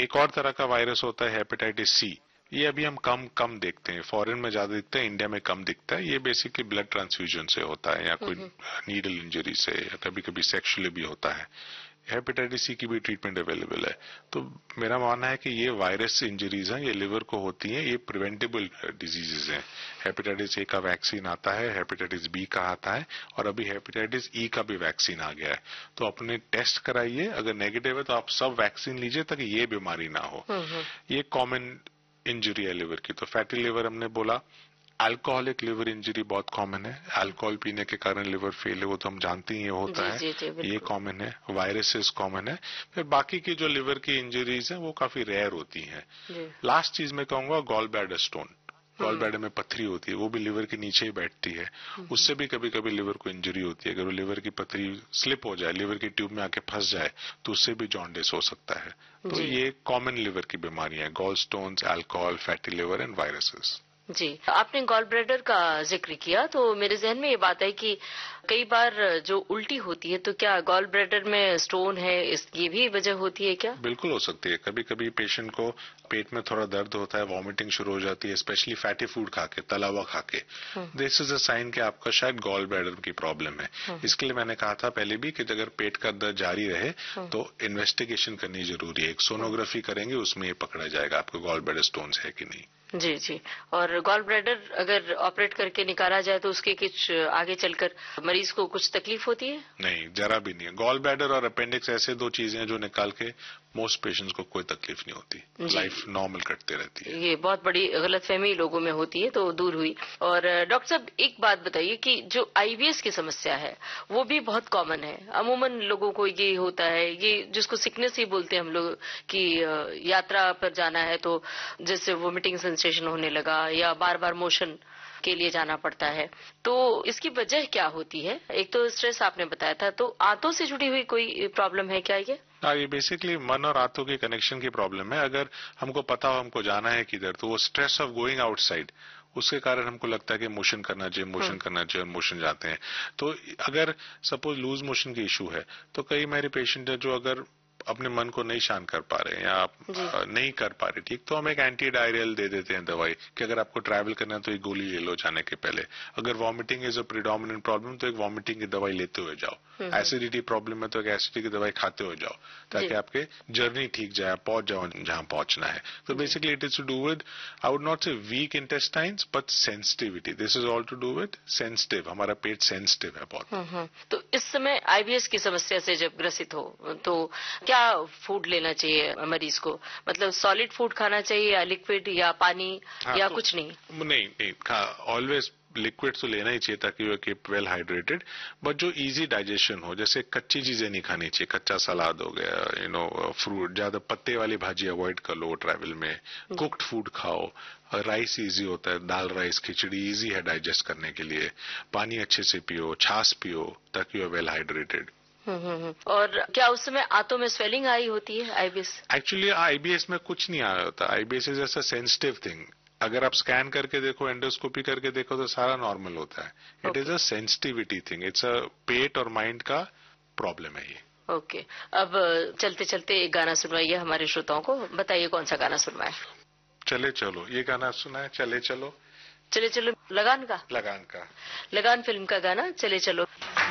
एक और तरह का वायरस होता है हेपेटाइटिस सी। ये अभी हम कम देखते हैं, फॉरेन में ज्यादा दिखता है, इंडिया में कम दिखता है। ये बेसिकली ब्लड ट्रांसफ्यूजन से होता है या कोई नीडल इंजरी से, या कभी कभी सेक्सुअली भी होता है। हेपेटाइटिस सी की भी ट्रीटमेंट अवेलेबल है। तो मेरा मानना है कि ये वायरस इंजरीज हैं, ये लिवर को होती हैं, ये प्रिवेंटेबल डिजीजेज हैं। हेपेटाइटिस ए का वैक्सीन आता है, हेपेटाइटिस बी का आता है, और अभी हेपेटाइटिस ई का भी वैक्सीन आ गया है। तो अपने टेस्ट कराइए, अगर नेगेटिव है तो आप सब वैक्सीन लीजिए ताकि ये बीमारी ना हो। ये कॉमन इंजरी है लिवर की। तो फैटी लिवर हमने बोला। अल्कोहलिक लिवर इंजरी बहुत कॉमन है, अल्कोहल पीने के कारण लिवर फेल है, वो तो हम जानते ही होता है। ये कॉमन है। वायरसेस कॉमन है। फिर बाकी की जो लिवर की इंजरीज हैं वो काफी रेयर होती हैं। लास्ट चीज मैं कहूंगा gall bladder stone. Gall bladder में पथरी होती है, वो भी लिवर के नीचे ही बैठती है। उससे भी कभी कभी लिवर को इंजरी होती है। अगर वो लिवर की पथरी स्लिप हो जाए, लिवर की ट्यूब में आके फंस जाए, तो उससे भी जॉन्डिस हो सकता है। तो ये कॉमन लिवर की बीमारियां हैं, gall stones, alcohol, fatty liver and viruses. जी, आपने गॉल ब्लैडर का जिक्र किया तो मेरे जहन में ये बात है कि कई बार जो उल्टी होती है, तो क्या गॉल ब्लैडर में स्टोन है, ये भी वजह होती है क्या? बिल्कुल हो सकती है। कभी कभी पेशेंट को पेट में थोड़ा दर्द होता है, वॉमिटिंग शुरू हो जाती है, स्पेशली फैटी फूड खा के, तला हुआ खा के। दिस इज अ साइन कि आपका शायद गॉल ब्लैडर की प्रॉब्लम है। इसके लिए मैंने कहा था पहले भी कि अगर पेट का दर्द जारी रहे तो इन्वेस्टिगेशन करनी जरूरी है। एक सोनोग्राफी करेंगे, उसमें ये पकड़ा जाएगा आपको गॉल ब्लैडर स्टोन्स है कि नहीं। जी जी। और गॉल ब्लैडर अगर ऑपरेट करके निकाला जाए तो उसके कुछ आगे चलकर मरीज को कुछ तकलीफ होती है? नहीं, जरा भी नहीं है। गॉल ब्लैडर और अपेंडिक्स ऐसे दो चीजें हैं जो निकाल के मोस्ट पेशेंट्स को कोई तकलीफ नहीं होती, लाइफ नॉर्मल कटते रहती है। ये बहुत बड़ी गलतफहमी लोगों में होती है, तो दूर हुई। और डॉक्टर साहब एक बात बताइए कि जो आईबीएस की समस्या है वो भी बहुत कॉमन है। अमूमन लोगों को ये होता है, ये जिसको सिकनेस ही बोलते हैं हम लोग, कि यात्रा पर जाना है तो जैसे वोमिटिंग सेंसेशन होने लगा या बार बार मोशन के लिए जाना पड़ता है। तो इसकी वजह क्या होती है? एक तो स्ट्रेस आपने बताया था, तो आंतों से जुड़ी हुई कोई प्रॉब्लम है क्या ये? ये बेसिकली मन और आंतों के कनेक्शन की प्रॉब्लम है। अगर हमको पता हो हमको जाना है किधर, तो वो स्ट्रेस ऑफ गोइंग आउटसाइड, उसके कारण हमको लगता है कि मोशन करना चाहिए, मोशन करना चाहिए, मोशन जाते हैं। तो अगर सपोज लूज मोशन की इशू है, तो कई मेरे पेशेंट है जो अगर अपने मन को नहीं शांत कर पा रहे या नहीं कर पा रहे ठीक, तो हम एक एंटी डायरियल दे देते हैं दवाई कि अगर आपको ट्रैवल करना है तो एक गोली ले लो जाने के पहले। अगर vomiting is a predominant problem तो एक वॉमिटिंग की दवाई लेते हुए जाओ। एसिडिटी प्रॉब्लम है तो एक एसिडिटी की दवाई खाते हुए जाओ, ताकि आपके जर्नी ठीक जाए, पहुंच जाओ जहां पहुंचना है। तो basically it is to do with, I would not से week intestines, but sensitivity. This is all to do with sensitive, हमारा पेट सेंसिटिव है बहुत। तो इस समय आईबीएस की समस्या से जब ग्रसित हो तो क्या फूड लेना चाहिए मरीज को? मतलब सॉलिड फूड खाना चाहिए या लिक्विड या पानी या तो, कुछ नहीं? नहीं, ऑलवेज लिक्विड तो लेना ही चाहिए ताकि वो कीप वेल हाइड्रेटेड। बट जो इजी डाइजेशन हो, जैसे कच्ची चीजें नहीं खानी चाहिए। कच्चा सलाद हो गया, फ्रूट, ज्यादा पत्ते वाली भाजी अवॉइड कर लो ट्रैवल में। कुक्ड फूड खाओ। राइस इजी होता है, दाल राइस खिचड़ी इजी है डाइजेस्ट करने के लिए। पानी अच्छे से पियो, छाछ पियो, ताकि वो वेल हाइड्रेटेड। और क्या उस समय आंतों में स्वेलिंग आई होती है आईबीएस? एक्चुअली आईबीएस में कुछ नहीं आया होता। आईबीएस इज ऐसा सेंसिटिव थिंग। अगर आप स्कैन करके देखो, एंडोस्कोपी करके देखो, तो सारा नॉर्मल होता है। It is a sensitivity thing, it's a पेट और माइंड का प्रॉब्लम है ये। ओके। अब चलते चलते एक गाना सुनवाइए हमारे श्रोताओं को। बताइए कौन सा गाना सुनवाए? चले चलो, ये गाना सुना है, चले चलो। चले चलो लगान का? लगान का, लगान फिल्म का गाना चले चलो।